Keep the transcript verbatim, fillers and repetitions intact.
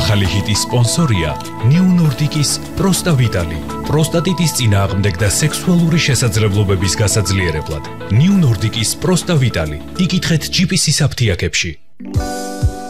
ახალი ჰიტის სპონსორია New Nordic-ის Prosta Vitali. პროსტატიტის წინააღმდეგ და სექსუალური შესაძლებლობების გასაძლიერებლად. New Nordic-ის Prosta Vitali. იკითხეთ ჯი პი სის აფთიაქებში.